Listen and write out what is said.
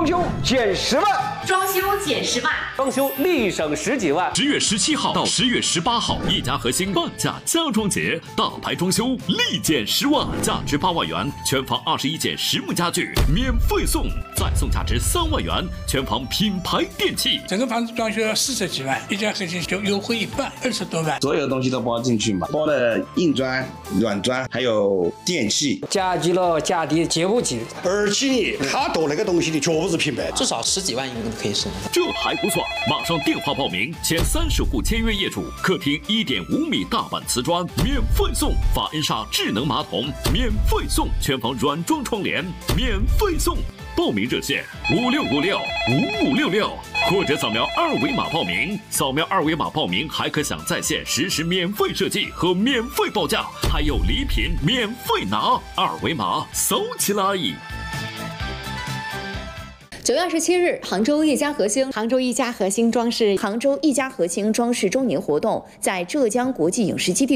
装修减10万， 装修减10万， 装修立省10几万。 10月17号到10月18号，一家核心半价家装节，大牌装修立减10万，价值8万元，全房21件实木家具免费送，再送价值3万元，全房品牌电器。 整个房子装修要40几万，一家核心就优惠一半，20多万。 所有东西都包进去嘛，包了硬砖、软砖，还有电器， 加急了家的结构机， 而且他做那个东西的绝不是平白， 至少10几万应该可以省。 这还不错，马上电话报名，前30户签约业主，客厅1.5米大板瓷砖免费送，法恩莎智能马桶免费送，全房软装窗帘免费送。报名热线56565566，或者扫描2维码报名。扫描2维码报名还可享在线实时免费设计和免费报价，还有礼品免费拿。2维码扫起来。 9月27日，杭州一家核心装饰周年活动在浙江国际影视基地